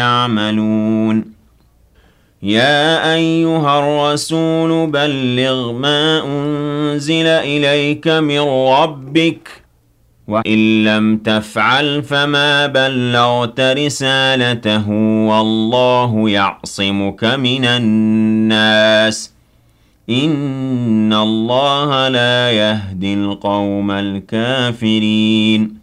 يعملون يا أيها الرسول بلغ ما أنزل إليك من ربك وإن لم تفعل فما بلغت رسالته والله يعصمك من الناس إن الله لا يهدي القوم الكافرين